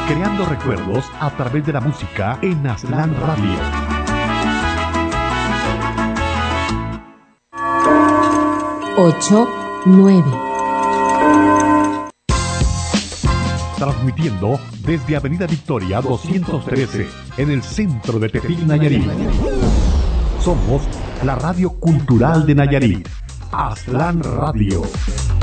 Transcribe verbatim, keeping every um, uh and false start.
creando recuerdos a través de la música en Aztlán Radio. ocho nueve. Transmitiendo desde Avenida Victoria doscientos trece, en el centro de Tepic, Nayarit. Somos la radio cultural de Nayarit, Aztlán Radio.